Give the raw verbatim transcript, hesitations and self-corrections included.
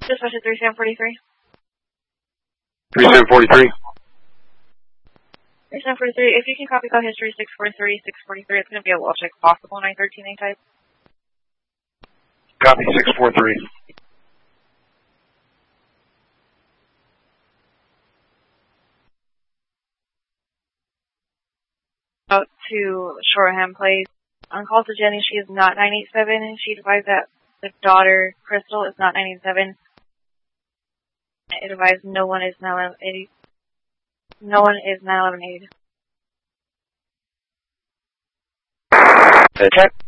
Dispatch at three seven four three. three seven four three. three seven four three, if you can copy call history six four three, six four three, it's going to be a wall check possible nine thirteen A type. Copy six four three. Out to Shoreham Place. On call to Jenny, she is not nine eight seven, and she advised that the daughter, Crystal, is not nine eight seven. It advised no one is nine eleven eighty. No one is nine eleven eighty. Check.